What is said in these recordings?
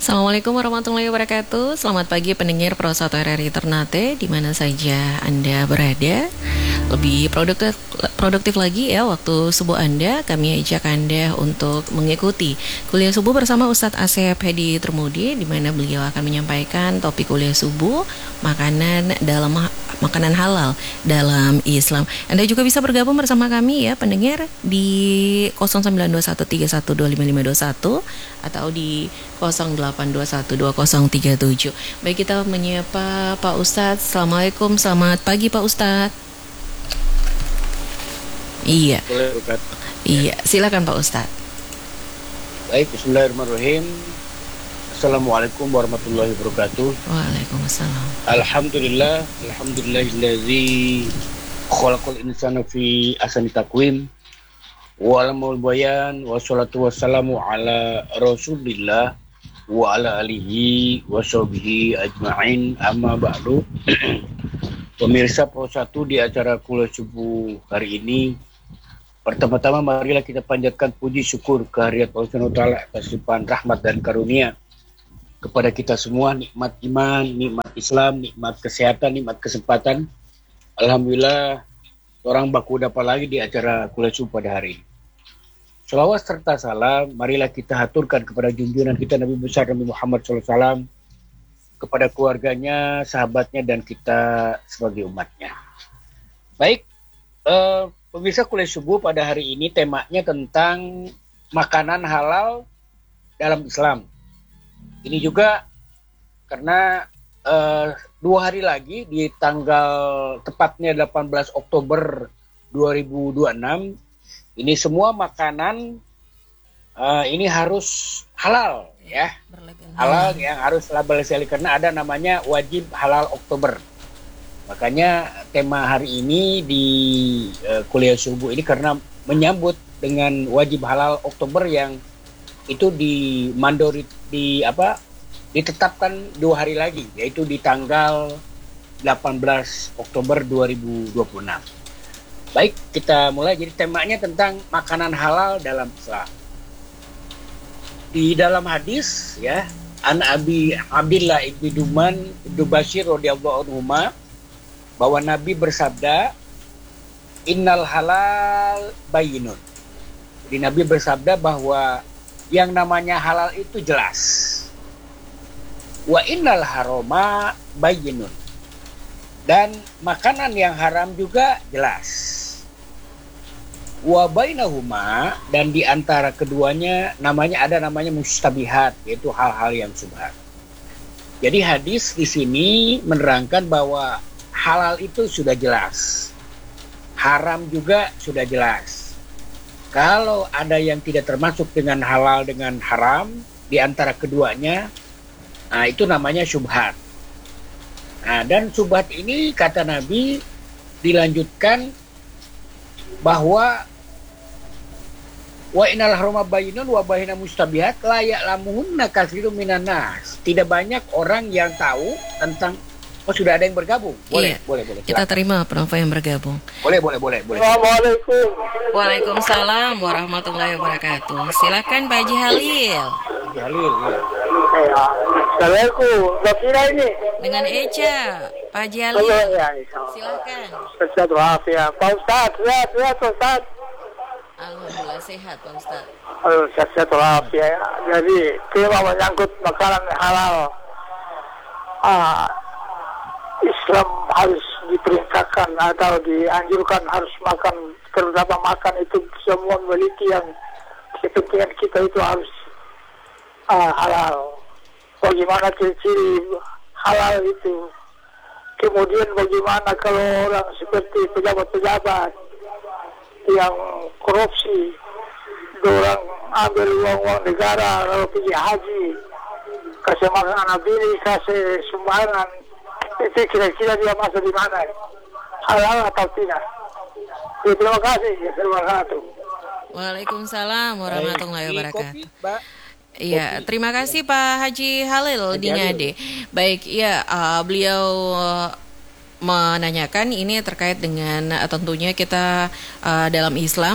Assalamualaikum warahmatullahi wabarakatuh. Selamat pagi pendengar Pro 1 RRI Ternate di mana saja Anda berada. Lebih produktif lagi ya waktu subuh Anda. Kami ajak Anda untuk mengikuti kuliah subuh bersama Ustadz Asep Hedi Termudi, di mana beliau akan menyampaikan topik kuliah subuh makanan halal dalam Islam. Anda juga bisa bergabung bersama kami ya pendengar di 0921312551 atau di 08212037. Baik, kita menyapa Pak Ustadz. Assalamualaikum, selamat pagi Pak Ustadz. Iya. Iya, silakan Pak Ustadz. Baik, bismillahirrahmanirrahim. Assalamualaikum warahmatullahi wabarakatuh. Waalaikumsalam. Alhamdulillahillazi khalaqal insana fi ahsani taqwim wa alamul bayan wa salatu wassalamu ala rasulillah wa ala alihi wa sahbihi ajma'in, amma ba'du. Pemirsa Pro 1 di acara kuliah subuh hari ini, pertama-tama marilah kita panjatkan puji syukur kehadirat Allah Subhanahu wa taala atas limpahan rahmat dan karunia kepada kita semua, nikmat iman, nikmat Islam, nikmat kesehatan, nikmat kesempatan. Alhamdulillah, orang baku dapat lagi di acara kuliah subuh pada hari ini. Selawat serta salam marilah kita haturkan kepada junjungan kita Nabi besar Nabi Muhammad SAW, kepada keluarganya, sahabatnya, dan kita sebagai umatnya. Baik, pemirsa kuliah subuh pada hari ini temanya tentang makanan halal dalam Islam. Ini juga karena 2 hari lagi di tanggal tepatnya 18 Oktober 2026, ini semua makanan ini harus halal ya. Halal yang harus label karena ada namanya wajib halal Oktober. Makanya tema hari ini di kuliah subuh ini karena menyambut dengan wajib halal Oktober yang itu ditetapkan 2 hari lagi, yaitu di tanggal 18 Oktober 2026. Baik, kita mulai. Jadi temanya tentang makanan halal dalam Islam. Di dalam hadis ya, an Abi Abdillah ibn Duman ibn Bashir radhiyallahu anhu bahwa Nabi bersabda, innal halal bayyinun. Jadi Nabi bersabda bahwa yang namanya halal itu jelas. Wa innal harama bayyinun. Dan makanan yang haram juga jelas. Wa bainahuma, dan di antara keduanya ada namanya mustabihat, yaitu hal-hal yang subhat. Jadi hadis di sini menerangkan bahwa halal itu sudah jelas, haram juga sudah jelas. Kalau ada yang tidak termasuk dengan halal dengan haram di antara keduanya, nah itu namanya syubhat. Nah, dan syubhat ini kata Nabi dilanjutkan bahwa wa innal harama bayyinun wa bayyina mustabihat la ya'lamuhunna katsirun minan nas. Tidak banyak orang yang tahu tentang. Oh, sudah ada yang bergabung? Boleh, iya. boleh. Kita terima penonton yang bergabung. Boleh. Assalamualaikum. Waalaikumsalam warahmatullahi wabarakatuh. Silakan Pak Haji Halil. Halil, ya. Assalamualaikum. Dokter ini. Dengan Eca, Pak Haji Halil. Silakan. Ustaz Wafia. Pak Ustaz, sehat Pak Ustaz. Alhamdulillah sehat Pak Ustaz. Sehat Wafia. Jadi tema menyangkut makanan halal. Islam harus diperintahkan atau dianjurkan harus makan, terutama makan itu semua memiliki yang kepentingan kita itu harus halal. Bagaimana ciri-ciri halal itu? Kemudian bagaimana kalau orang seperti pejabat-pejabat yang korupsi, orang ambil uang negara lalu pergi haji, kasih makan anak bini, kasih sumbangan, itu kira-kira dia masuk di mana? Halal atau tidak? Ya, terima kasih. Assalamualaikum. Waalaikumsalam warahmatullahi wabarakatuh. Iya, terima kasih Pak Haji Halil di Ngade. Baik, ya beliau menanyakan ini terkait dengan tentunya kita dalam Islam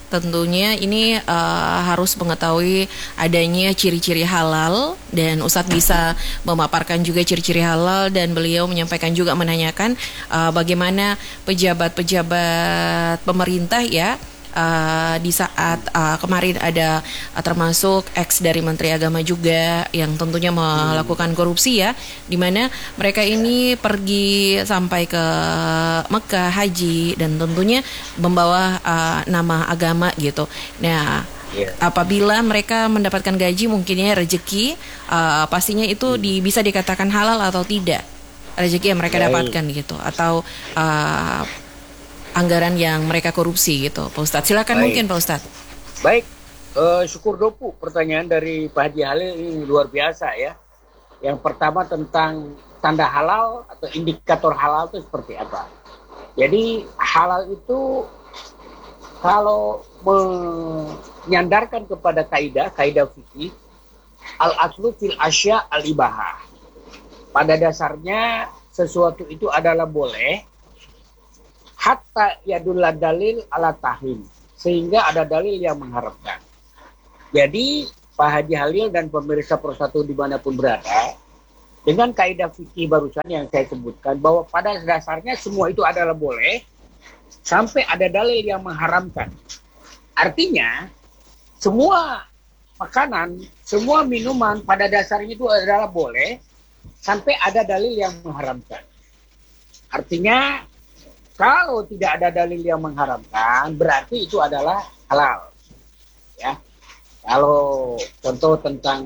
tentunya ini harus mengetahui adanya ciri-ciri halal, dan Ustadz bisa memaparkan juga ciri-ciri halal, dan beliau menyampaikan juga menanyakan bagaimana pejabat-pejabat pemerintah ya. Di saat kemarin ada termasuk ex dari Menteri Agama juga yang tentunya melakukan korupsi ya, di mana mereka ini pergi sampai ke Mekah haji dan tentunya membawa nama agama gitu. Nah, apabila mereka mendapatkan gaji mungkinnya rezeki, pastinya itu bisa dikatakan halal atau tidak rezeki yang mereka dapatkan gitu, atau anggaran yang mereka korupsi gitu, Pak Ustadz. Silakan. Mungkin Pak Ustadz. Baik, syukur dopu pertanyaan dari Pak Haji Halil ini luar biasa ya. Yang pertama tentang tanda halal atau indikator halal itu seperti apa. Jadi halal itu kalau menyandarkan kepada kaidah fikih, al-aslu fil asya al-ibahah. Pada dasarnya sesuatu itu adalah boleh hatta yadullah dalil ala tahrim, sehingga ada dalil yang mengharapkan. Jadi Pak Haji Halil dan pemirsa Pro 1 dimanapun berada, dengan kaidah fikih barusan yang saya sebutkan, bahwa pada dasarnya semua itu adalah boleh sampai ada dalil yang mengharamkan. Artinya semua makanan, semua minuman pada dasarnya itu adalah boleh sampai ada dalil yang mengharamkan. Artinya kalau tidak ada dalil yang mengharamkan, berarti itu adalah halal. Ya, kalau contoh tentang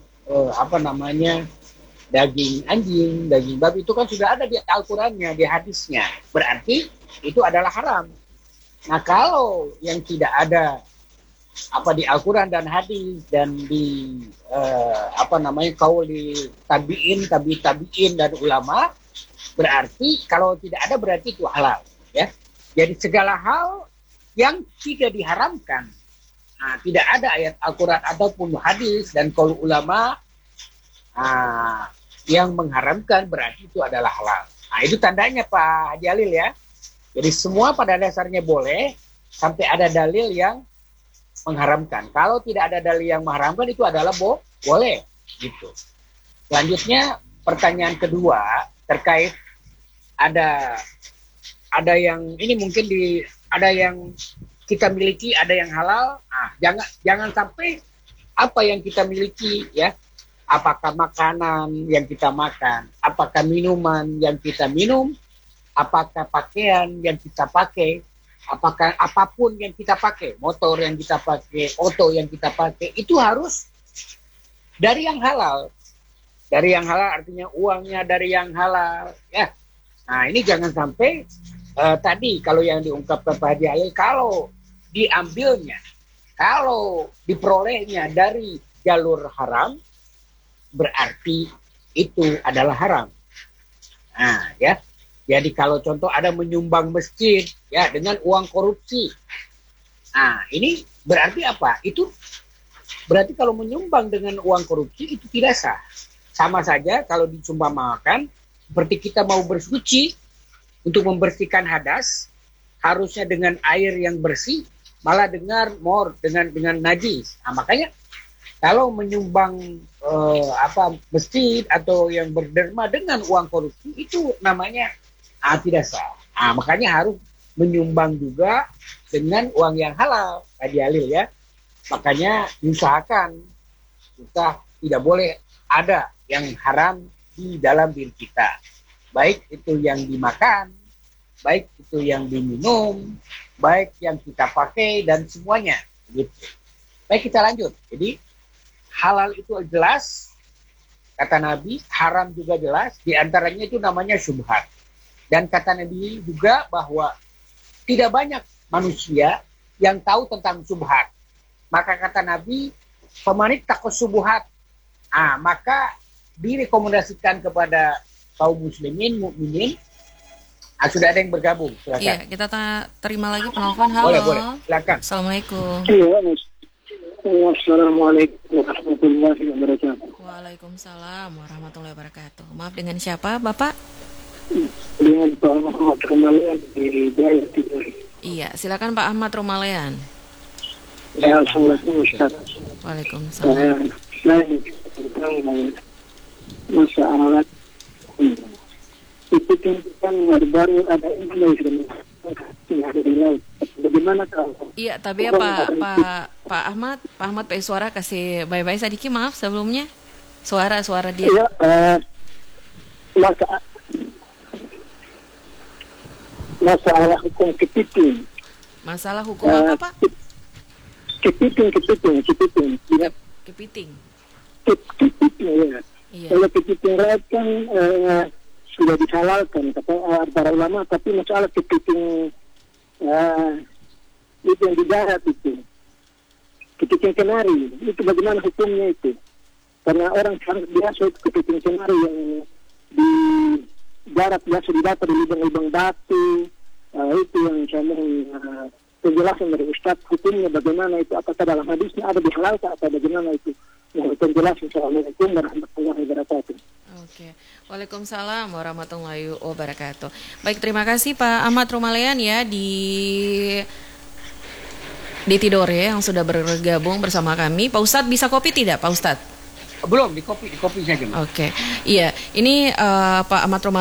daging anjing, daging babi itu kan sudah ada di Al-Qur'annya, di hadisnya. Berarti itu adalah haram. Nah, kalau yang tidak ada di Al-Qur'an dan hadis dan di kaul di tabi'in dan ulama, berarti kalau tidak ada berarti itu halal ya. Jadi segala hal yang tidak diharamkan, tidak ada ayat Al-Qur'an ataupun hadis dan qaul ulama yang mengharamkan, berarti itu adalah halal. Nah, itu tandanya Pak Haji Halil ya. Jadi semua pada dasarnya boleh sampai ada dalil yang mengharamkan. Kalau tidak ada dalil yang mengharamkan, itu adalah boleh gitu. Selanjutnya pertanyaan kedua terkait ada yang ini mungkin ada yang kita miliki, ada yang halal. Jangan sampai apa yang kita miliki ya, apakah makanan yang kita makan, apakah minuman yang kita minum, apakah pakaian yang kita pakai, apakah apapun yang kita pakai, motor yang kita pakai, oto yang kita pakai, itu harus dari yang halal. Dari yang halal artinya uangnya dari yang halal ya. Nah, ini jangan sampai tadi kalau yang diungkapkan Pak Haji Halil, kalau diambilnya, kalau diperolehnya dari jalur haram, berarti itu adalah haram. Nah, ya. Jadi kalau contoh ada menyumbang masjid ya dengan uang korupsi. Nah, ini berarti apa? Itu berarti kalau menyumbang dengan uang korupsi itu tidak sah. Sama saja kalau disumbangkan, seperti kita mau bersuci untuk membersihkan hadas, harusnya dengan air yang bersih, malah dengan najis. Nah, makanya kalau menyumbang masjid atau yang berderma dengan uang korupsi, itu namanya tidak sah. Nah, makanya harus menyumbang juga dengan uang yang halal, Haji Halil ya. Makanya diusahakan kita tidak boleh ada yang haram di dalam diri kita, baik itu yang dimakan, baik itu yang diminum, baik yang kita pakai dan semuanya gitu. Baik, kita lanjut. Jadi halal itu jelas kata Nabi, haram juga jelas, di antaranya itu namanya syubhat. Dan kata Nabi juga bahwa tidak banyak manusia yang tahu tentang syubhat. Maka kata Nabi, famanit takut syubhat, maka direkomendasikan kepada kaum muslimin, mukminin. Sudah ada yang bergabung, silakan. Iya, kita terima lagi penelpon. Halo. Boleh, silakan. Assalamualaikum. Wassalamualaikum warahmatullahi wabarakatuh. Waalaikumsalam warahmatullahi wabarakatuh. Maaf, dengan siapa, Bapak? Dengan Pak Ahmad Rumalean di Daerah Timur. Iya, silakan Pak Ahmad Rumalean. Ya, assalamualaikum Ustaz. Waalaikumsalam. Selain tentang masalah itu kan baru ada informasi yang ada di laut. Bagaimana kalau? Iya, tapi ya Pak Ahmad Pak suara kasih bye-bye sedikit, maaf sebelumnya. Suara dia. Iya, masalah hukum kepiting. Masalah hukum apa, Pak? Kepiting. Ya, Kepiting. kepiting ya. Iya. Kalau kepiting laut kan sudah dihalalkan kata para ulama, tapi masalah kepiting itu yang di darat itu, kepiting kenari, itu bagaimana hukumnya itu? Karena orang sangat biasa itu kepiting kenari yang di darat biasa didapat di lubang-lubang batu, itu yang saya mohon penjelasan dari Ustaz, hukumnya bagaimana itu, apakah dalam hadisnya ada dihalalkan atau bagaimana itu? Mohon penjelasan. Assalamualaikum warahmatullahi wabarakatuh. Oke. Waalaikumsalam warahmatullahi wabarakatuh. Baik, terima kasih Pak Ahmad Rumalean ya di Tidore yang sudah bergabung bersama kami. Pak Ustadz bisa kopi tidak, Pak Ustadz? Belum, di kopi saja. Oke. Iya, ini Pak Ahmad Rumalean